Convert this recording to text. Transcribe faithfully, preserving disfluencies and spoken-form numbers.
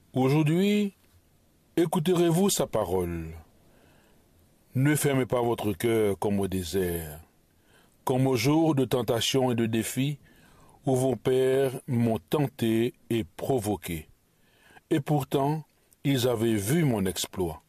Aujourd'hui, écouterez-vous sa parole. Ne fermez pas votre cœur comme au désert, comme au jour de tentation et de défi où vos pères m'ont tenté et provoqué. Et pourtant, ils avaient vu mon exploit.